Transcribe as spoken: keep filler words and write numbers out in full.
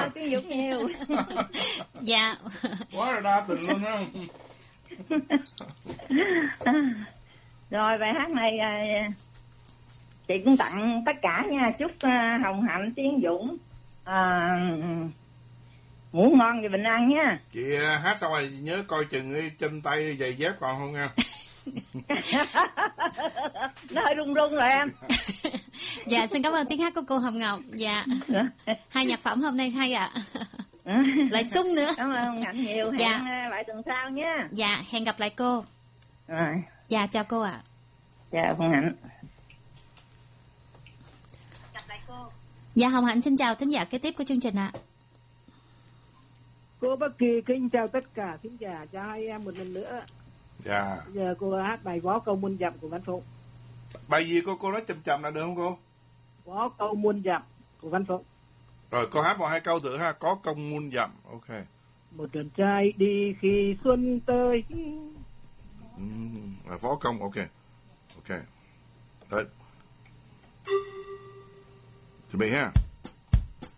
ơn Tiến Dũng nhiều. Dạ. Quá là đa tình luôn á. Rồi bài hát này chị cũng tặng tất cả nha. Chúc Hồng Hạnh, Tiến Dũng à, ngủ ngon và bình an nha. Chị hát xong rồi nhớ coi chừng cái chân tay giày dép còn không nha. Nó hơi run run rồi em. Dạ, xin cảm ơn tiếng hát của cô Hồng Ngọc. Dạ. Hai nhạc phẩm hôm nay hay ạ. À. Lại sung nữa. Cảm ơn Hạnh nhiều. Hẹn dạ. lại tuần sau nha. Dạ, hẹn gặp lại cô. Rồi. Dạ, chào cô ạ. À. Chào Hồng Hạnh. Gặp lại cô. Dạ, Hồng Hạnh xin chào thính giả kế tiếp của chương trình ạ. À. Cô Bắc Kỳ kính chào tất cả thính giả, chào hai em một lần nữa. Dạ. Bây giờ cô hát bài Vó Câu Muôn Dặm của Văn Phụng. Bài gì cô cô nói chậm chậm là được không cô? Vó Câu Muôn Dặm của Văn Phụng. Rồi cô hát một hai câu thử ha. Có công muôn dặm. Ok. Một đàn trai đi khi xuân tới. Ừ, vó công. Ok. Ok. Đấy. Chuẩn bị ha.